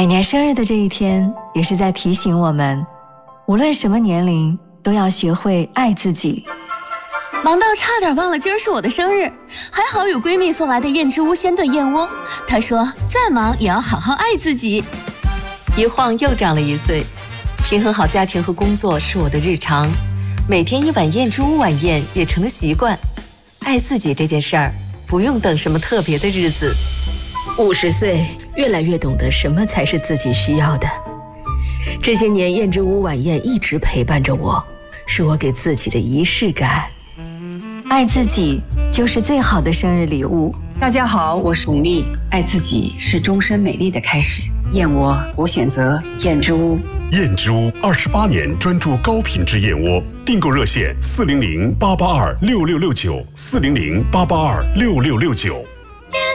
年生日的这一天，也是在提醒我们，无论什么年龄，都要学会爱自己。 忙到差点忘了今儿是我的生日，还好有闺蜜送来的燕之屋鲜炖燕窝。她说再忙也要好好爱自己。 一晃又长了1岁，平衡好家庭和工作是我的日常，每天1碗燕之屋晚宴也成了习惯。爱自己这件事儿，不用等什么特别的日子。 50岁，越来越懂得什么才是自己需要的。这些年，燕之屋晚宴一直陪伴着我，是我给自己的仪式感。 爱自己就是最好的生日礼物。 大家好，我是巩俐。爱自己是终身美丽的开始。燕窝，我选择燕之屋。 燕之屋28年专注高品质燕窝，订购热线400-882-6669，400-882-6669。